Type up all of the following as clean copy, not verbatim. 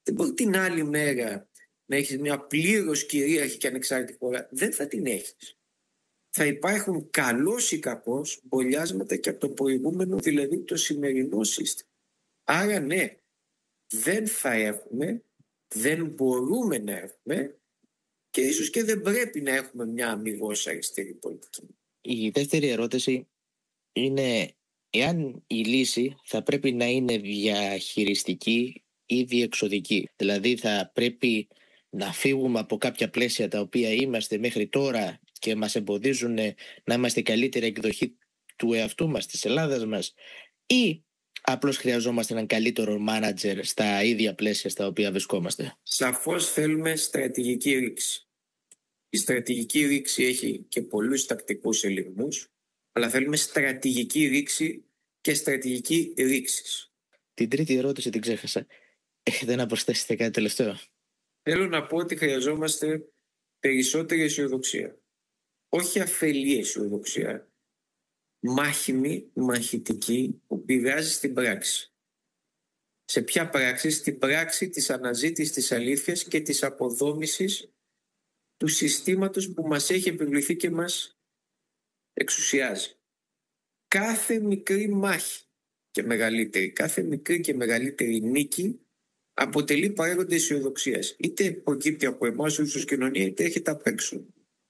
Δεν μπορεί την άλλη μέρα να έχεις μια πλήρως κυρίαρχη και ανεξάρτητη χώρα. Δεν θα την έχεις. Θα υπάρχουν καλώς ή κακώς μπολιάσματα και από το προηγούμενο, δηλαδή το σημερινό σύστημα. Άρα ναι, δεν θα έχουμε, δεν μπορούμε να έχουμε και ίσως και δεν πρέπει να έχουμε μια αμιγώς αριστερή πολιτική. Η δεύτερη ερώτηση είναι εάν η λύση θα πρέπει να είναι διαχειριστική ή διεξοδική. Δηλαδή θα πρέπει να φύγουμε από κάποια πλαίσια τα οποία είμαστε μέχρι τώρα και μας εμποδίζουν να είμαστε η καλύτερη εκδοχή του εαυτού μας, της Ελλάδας μας, ή απλώς χρειαζόμαστε έναν καλύτερο μάνατζερ στα ίδια πλαίσια στα οποία βρισκόμαστε. Σαφώς θέλουμε στρατηγική ρήξη. Η στρατηγική ρήξη έχει και πολλούς τακτικούς ελιγμούς, αλλά θέλουμε στρατηγική ρήξη και στρατηγική ρήξη. Την τρίτη ερώτηση την ξέχασα. Έχετε να προσθέσετε κάτι τελευταίο? Θέλω να πω ότι χρειαζόμαστε περισσότερη αισιοδοξία. Όχι αφελή αισιοδοξία. Μάχημη, μαχητική, που πηγάζει στην πράξη. Σε ποια πράξη? Στην πράξη της αναζήτησης της αλήθειας και της αποδόμησης του συστήματος που μας έχει επιβληθεί και μας εξουσιάζει. Κάθε μικρή μάχη και μεγαλύτερη, κάθε μικρή και μεγαλύτερη νίκη αποτελεί παράγοντα αισιοδοξίας. Είτε προκύπτει από εμάς ως κοινωνία, είτε έρχεται απ' έξω.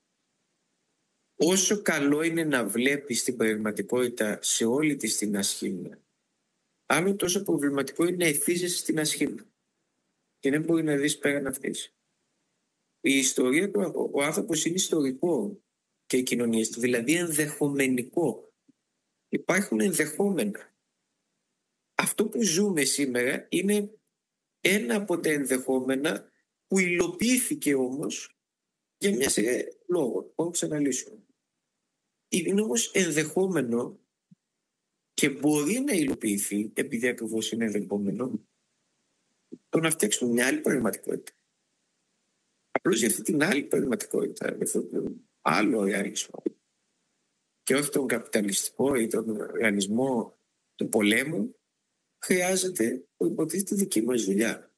Όσο καλό είναι να βλέπεις την πραγματικότητα σε όλη της την ασχήμια, άλλο τόσο προβληματικό είναι να εθίζεσαι στην ασχήμια και δεν μπορεί να δεις πέραν αυτής. Η ιστορία του, ο άνθρωπος είναι ιστορικό και οι κοινωνίες του, δηλαδή ενδεχομενικό. Υπάρχουν ενδεχόμενα. Αυτό που ζούμε σήμερα είναι ένα από τα ενδεχόμενα που υλοποιήθηκε όμως για μια σειρά λόγων. Μπορούμε να αναλύσουμε. Είναι όμως ενδεχόμενο και μπορεί να υλοποιηθεί, επειδή ακριβώς είναι ενδεχόμενο, το να φτιάξουμε μια άλλη πραγματικότητα. Απλώς για αυτή την άλλη πραγματικότητα, για αυτόν τον άλλο ρεαλισμό, και όχι τον καπιταλιστικό ή τον ρεαλισμό του πολέμου, χρειάζεται, υποτίθεται, δική μας δουλειά.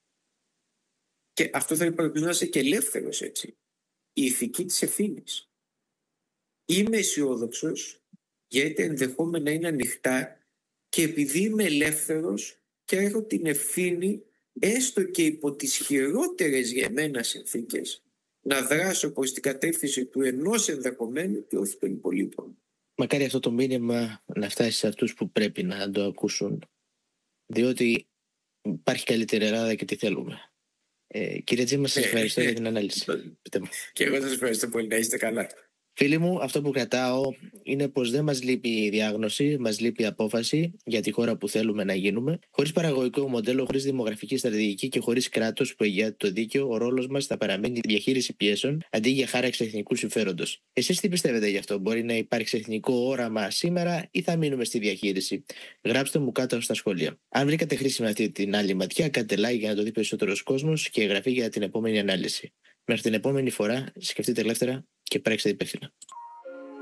Και αυτό θα πρέπει να είσαι και ελεύθερος, έτσι. Η ηθική της ευθύνης. Είμαι αισιόδοξος γιατί ενδεχόμενα είναι ανοιχτά και επειδή είμαι ελεύθερος και έχω την ευθύνη, έστω και υπό τις χειρότερες για μένα συνθήκες, να δράσω προς την κατεύθυνση του ενός ενδεχομένου και όχι των υπολείπων. Μακάρι αυτό το μήνυμα να φτάσει σε αυτούς που πρέπει να το ακούσουν, διότι υπάρχει καλύτερη Ελλάδα και τι θέλουμε. Κύριε Τζίμα, σας ευχαριστώ για την ανάλυση. Και εγώ σας ευχαριστώ πολύ, να είστε καλά. Φίλοι μου, αυτό που κρατάω είναι πως δεν μας λείπει η διάγνωση, μας λείπει η απόφαση για τη χώρα που θέλουμε να γίνουμε. Χωρίς παραγωγικό μοντέλο, χωρίς δημογραφική στρατηγική και χωρίς κράτος που εγγυάται το δίκαιο, ο ρόλος μας θα παραμένει διαχείριση πιέσεων αντί για χάραξη εθνικού συμφέροντος. Εσείς τι πιστεύετε γι' αυτό? Μπορεί να υπάρξει εθνικό όραμα σήμερα ή θα μείνουμε στη διαχείριση? Γράψτε μου κάτω στα σχόλια. Αν βρήκατε χρήσιμη αυτή την άλλη ματιά, κάντε like για να το δει περισσότερος κόσμος και εγγραφή για την επόμενη ανάλυση. Μέχρι την επόμενη φορά, σκεφτείτε ελεύθερα και πράξτε υπεύθυνα.